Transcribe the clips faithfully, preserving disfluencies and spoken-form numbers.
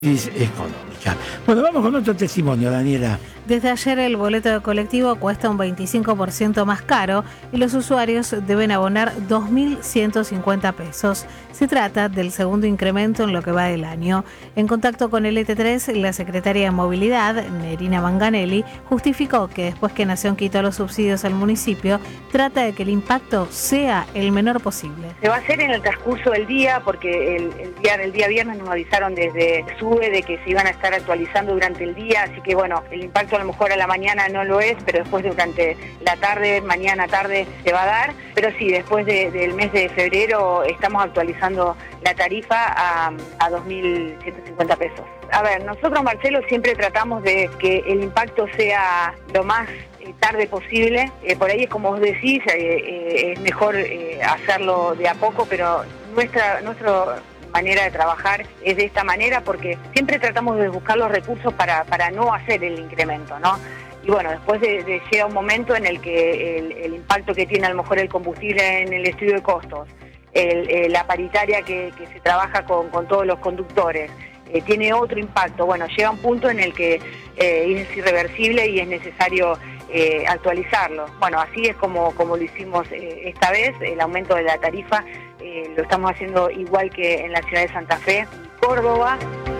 económica. Bueno, vamos con otro testimonio, Daniela. Desde ayer el boleto de colectivo cuesta un veinticinco por ciento más caro y los usuarios deben abonar dos mil ciento cincuenta pesos. Se trata del segundo incremento en lo que va del año. En contacto con el E T tres, la secretaria de Movilidad, Nerina Manganelli, justificó que después que Nación quitó los subsidios al municipio, trata de que el impacto sea el menor posible. Se va a hacer en el transcurso del día, porque el, el, día, el día viernes nos avisaron desde SUBE de que se iban a estar actualizando durante el día, así que bueno, el impacto a lo mejor a la mañana no lo es, pero después durante la tarde, mañana, tarde se va a dar, pero sí, después de, del mes de febrero estamos actualizando la tarifa a, a dos mil ciento cincuenta pesos. A ver, nosotros, Marcelo, siempre tratamos de que el impacto sea lo más tarde posible, eh, por ahí es como vos decís, eh, eh, es mejor eh, hacerlo de a poco, pero nuestra nuestro manera de trabajar es de esta manera, porque siempre tratamos de buscar los recursos para, para no hacer el incremento, ¿no? Y bueno, después de, de llega un momento en el que el, el impacto que tiene a lo mejor el combustible en el estudio de costos, el, el, la paritaria que, que se trabaja con, con todos los conductores, eh, tiene otro impacto. Bueno, llega un punto en el que eh, es irreversible y es necesario eh, actualizarlo. Bueno, así es como, como lo hicimos eh, esta vez, el aumento de la tarifa. Eh, lo estamos haciendo igual que en la ciudad de Santa Fe, Córdoba.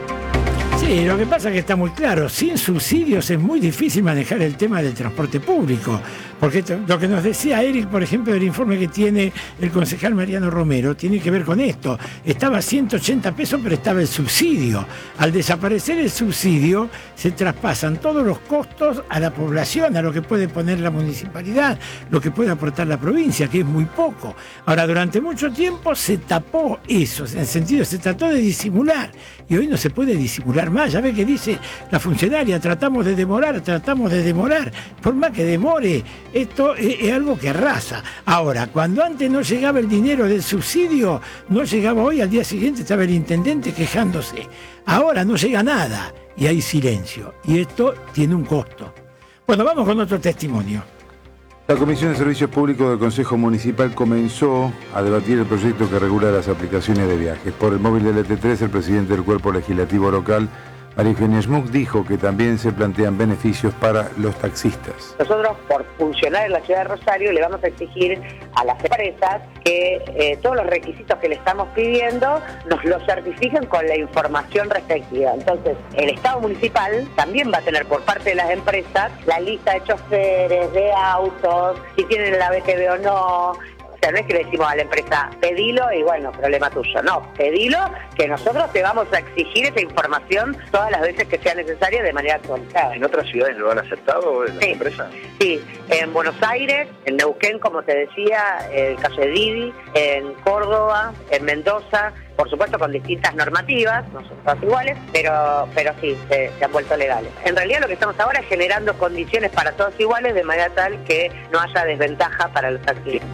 Sí, lo que pasa es que está muy claro, sin subsidios es muy difícil manejar el tema del transporte público, porque esto, lo que nos decía Eric, por ejemplo, del informe que tiene el concejal Mariano Romero, tiene que ver con esto. Estaba a ciento ochenta pesos, pero estaba el subsidio. Al desaparecer el subsidio, se traspasan todos los costos a la población, a lo que puede poner la municipalidad, lo que puede aportar la provincia, que es muy poco. Ahora, durante mucho tiempo se tapó eso, en el sentido, se trató de disimular, y hoy no se puede disimular más. Ya ve que dice la funcionaria, tratamos de demorar, tratamos de demorar. Por más que demore, esto es, es algo que arrasa. Ahora, cuando antes no llegaba el dinero del subsidio, no llegaba hoy, al día siguiente estaba el intendente quejándose. Ahora no llega nada y hay silencio. Y esto tiene un costo. Bueno, vamos con otro testimonio. La Comisión de Servicios Públicos del Consejo Municipal comenzó a debatir el proyecto que regula las aplicaciones de viajes. Por el móvil del E T tres, el presidente del Cuerpo Legislativo Local, María Eugenia Schmuck, dijo que también se plantean beneficios para los taxistas. Nosotros, por funcionar en la ciudad de Rosario, le vamos a exigir a las empresas que eh, todos los requisitos que le estamos pidiendo nos los certifiquen con la información respectiva. Entonces, el Estado municipal también va a tener por parte de las empresas la lista de choferes, de autos, si tienen la B T V o no. O sea, no es que le decimos a la empresa, pedilo y bueno, problema tuyo. No, pedilo, que nosotros te vamos a exigir esa información todas las veces que sea necesaria de manera actualizada. ¿En otras ciudades lo han aceptado las sí, empresas? Sí, en Buenos Aires, en Neuquén, como te decía, el caso de Didi, en Córdoba, en Mendoza, por supuesto con distintas normativas, no son todas iguales, pero, pero sí, se, se han vuelto legales. En realidad lo que estamos ahora es generando condiciones para todos iguales de manera tal que no haya desventaja para los taxistas.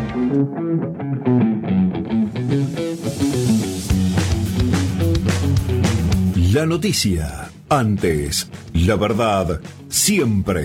La noticia, antes, la verdad, siempre.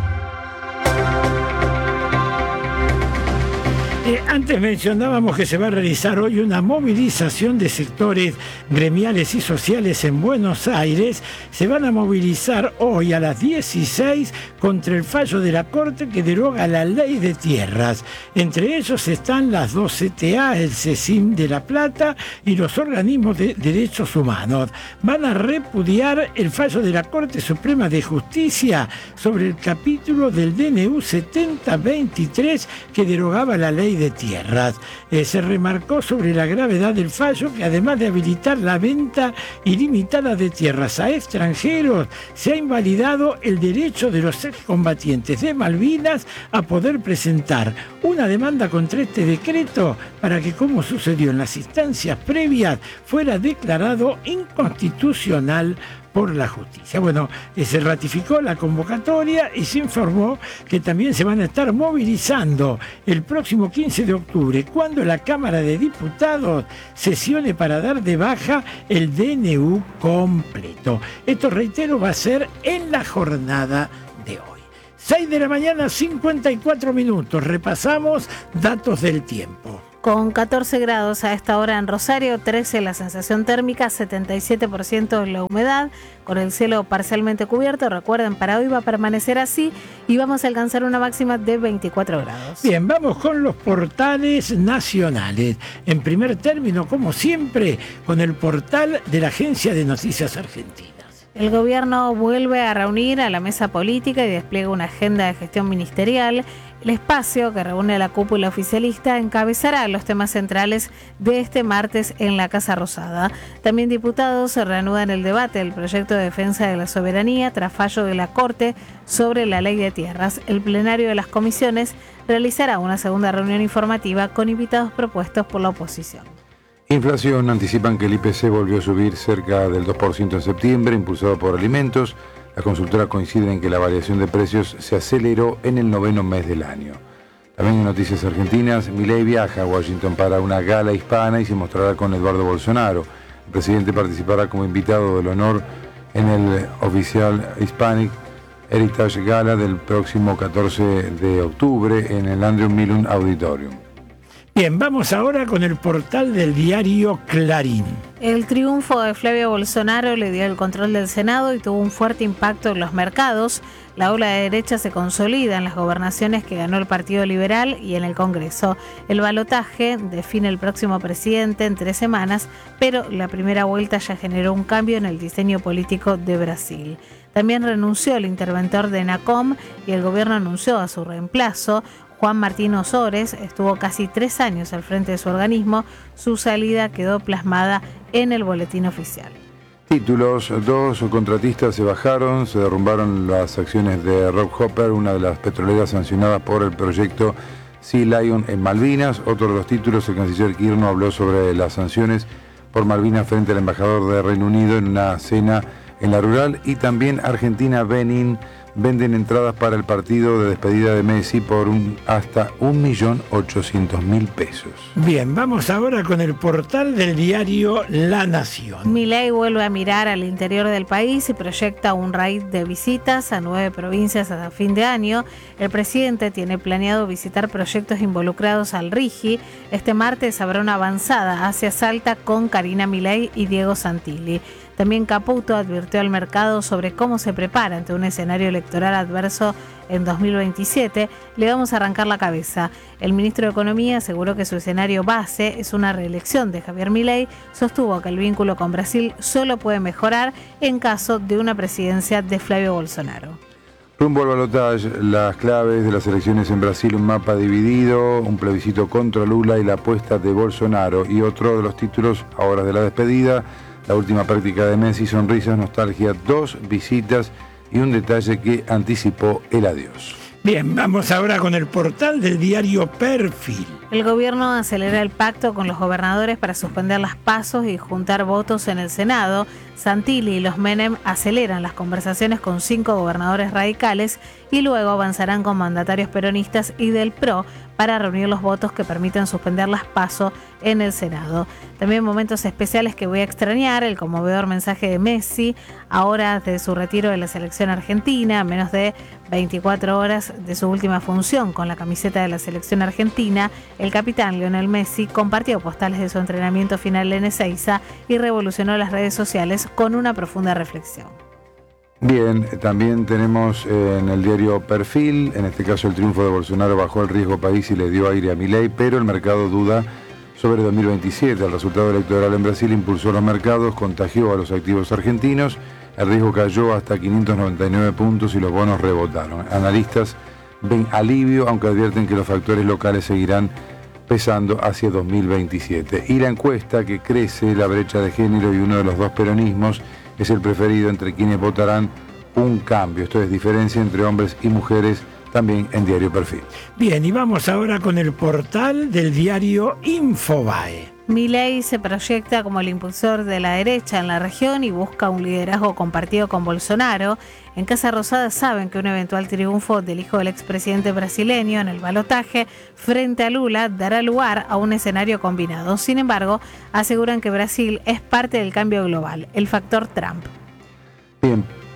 Eh, antes mencionábamos que se va a realizar hoy una movilización de sectores gremiales y sociales en Buenos Aires. Se van a movilizar hoy a las dieciséis contra el fallo de la Corte que deroga la ley de tierras. Entre ellos están las dos C T A, el CECIM de La Plata y los organismos de derechos humanos. Van a repudiar el fallo de la Corte Suprema de Justicia sobre el capítulo del D N U setenta veintitrés que derogaba la ley de tierras. Eh, se remarcó sobre la gravedad del fallo que, además de habilitar la venta ilimitada de tierras a extranjeros, se ha invalidado el derecho de los excombatientes de Malvinas a poder presentar una demanda contra este decreto para que, como sucedió en las instancias previas, fuera declarado inconstitucional por la justicia. Bueno, eh, se ratificó la convocatoria y se informó que también se van a estar movilizando el próximo quince de octubre, cuando la Cámara de Diputados sesione para dar de baja el D N U completo. Esto, reitero, va a ser en la jornada de hoy. seis de la mañana, cincuenta y cuatro minutos. Repasamos datos del tiempo. Con catorce grados a esta hora en Rosario, trece la sensación térmica, setenta y siete por ciento la humedad, con el cielo parcialmente cubierto. Recuerden, para hoy va a permanecer así y vamos a alcanzar una máxima de veinticuatro grados. Bien, vamos con los portales nacionales. En primer término, como siempre, con el portal de la Agencia de Noticias Argentinas. El gobierno vuelve a reunir a la mesa política y despliega una agenda de gestión ministerial. El espacio que reúne a la cúpula oficialista encabezará los temas centrales de este martes en la Casa Rosada. También diputados se reanudan el debate del proyecto de defensa de la soberanía tras fallo de la Corte sobre la ley de tierras. El plenario de las comisiones realizará una segunda reunión informativa con invitados propuestos por la oposición. Inflación, anticipan que el I P C volvió a subir cerca del dos por ciento en septiembre, impulsado por alimentos. Las consultoras coinciden en que la variación de precios se aceleró en el noveno mes del año. También en noticias argentinas, Milei viaja a Washington para una gala hispana y se mostrará con Eduardo Bolsonaro. El presidente participará como invitado del honor en el Oficial Hispanic Heritage Gala del próximo catorce de octubre en el Andrew Mellon Auditorium. Bien, vamos ahora con el portal del diario Clarín. El triunfo de Flavio Bolsonaro le dio el control del Senado y tuvo un fuerte impacto en los mercados. La ola de derecha se consolida en las gobernaciones que ganó el Partido Liberal y en el Congreso. El balotaje define el próximo presidente en tres semanas, pero la primera vuelta ya generó un cambio en el diseño político de Brasil. También renunció el interventor de ENACOM y el gobierno anunció a su reemplazo. Juan Martín Ozores estuvo casi tres años al frente de su organismo. Su salida quedó plasmada en el boletín oficial. Títulos: dos contratistas se bajaron, se derrumbaron las acciones de Rob Hopper, una de las petroleras sancionadas por el proyecto Sea Lion en Malvinas. Otro de los títulos: el canciller Kirno habló sobre las sanciones por Malvinas frente al embajador de Reino Unido en una cena en la rural. Y también Argentina-Benin venden entradas para el partido de despedida de Messi por un, hasta un millón ochocientos mil pesos. Bien, vamos ahora con el portal del diario La Nación. Milei vuelve a mirar al interior del país y proyecta un raid de visitas a nueve provincias hasta fin de año. El presidente tiene planeado visitar proyectos involucrados al RIGI. Este martes habrá una avanzada hacia Salta con Karina Milei y Diego Santilli. También Caputo advirtió al mercado sobre cómo se prepara ante un escenario electoral adverso en dos mil veintisiete. Le vamos a arrancar la cabeza. El ministro de Economía aseguró que su escenario base es una reelección de Javier Milei. Sostuvo que el vínculo con Brasil solo puede mejorar en caso de una presidencia de Flavio Bolsonaro. Rumbo al balotaje, las claves de las elecciones en Brasil, un mapa dividido, un plebiscito contra Lula y la apuesta de Bolsonaro. Y otro de los títulos, a horas de la despedida, la última práctica de Messi, sonrisas, nostalgia, dos visitas y un detalle que anticipó el adiós. Bien, vamos ahora con el portal del diario Perfil. El gobierno acelera el pacto con los gobernadores para suspender las pasos y juntar votos en el Senado. Santilli y los Menem aceleran las conversaciones con cinco gobernadores radicales y luego avanzarán con mandatarios peronistas y del P R O para reunir los votos que permitan suspender las pasos en el Senado. También momentos especiales que voy a extrañar: el conmovedor mensaje de Messi a horas de su retiro de la selección argentina, a menos de veinticuatro horas de su última función con la camiseta de la selección argentina. El capitán Lionel Messi compartió postales de su entrenamiento final en Ezeiza y revolucionó las redes sociales con una profunda reflexión. Bien, también tenemos en el diario Perfil, en este caso el triunfo de Bolsonaro bajó el riesgo país y le dio aire a Milei, pero el mercado duda sobre dos mil veintisiete. El resultado electoral en Brasil impulsó los mercados, contagió a los activos argentinos, el riesgo cayó hasta quinientos noventa y nueve puntos y los bonos rebotaron. Analistas ven alivio, aunque advierten que los factores locales seguirán pesando hacia dos mil veintisiete. Y la encuesta que crece la brecha de género y uno de los dos peronismos es el preferido entre quienes votarán un cambio. Esto es diferencia entre hombres y mujeres, también en Diario Perfil. Bien, y vamos ahora con el portal del diario Infobae. Milei se proyecta como el impulsor de la derecha en la región y busca un liderazgo compartido con Bolsonaro. En Casa Rosada saben que un eventual triunfo del hijo del expresidente brasileño en el balotaje frente a Lula dará lugar a un escenario combinado. Sin embargo, aseguran que Brasil es parte del cambio global, el factor Trump. Bien,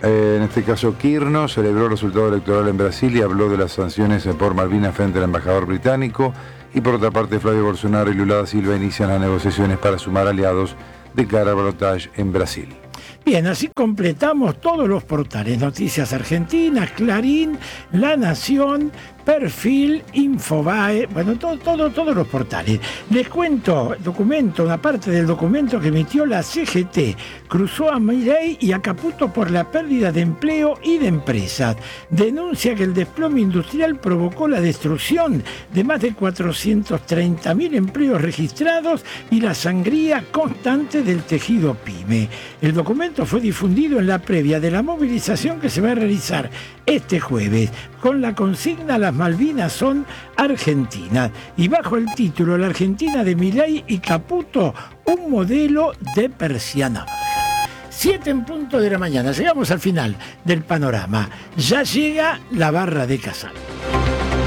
Eh, en este caso, Quirno celebró el resultado electoral en Brasil y habló de las sanciones por Malvinas frente al embajador británico. Y por otra parte, Flavio Bolsonaro y Lula da Silva inician las negociaciones para sumar aliados de cara al balotaje en Brasil. Bien, así completamos todos los portales. Noticias Argentinas, Clarín, La Nación, Perfil, Infobae, bueno, todo, todo, todos los portales. Les cuento, documento, una parte del documento que emitió la C G T. Cruzó a Milei y a Caputo por la pérdida de empleo y de empresas. Denuncia que el desplome industrial provocó la destrucción de más de cuatrocientos treinta mil empleos registrados y la sangría constante del tejido pyme. El documento fue difundido en la previa de la movilización que se va a realizar este jueves, con la consigna "Las Malvinas son Argentinas", y bajo el título "La Argentina de Milei y Caputo, un modelo de persiana baja". Siete en punto de la mañana, llegamos al final del panorama. Ya llega la barra de Casal.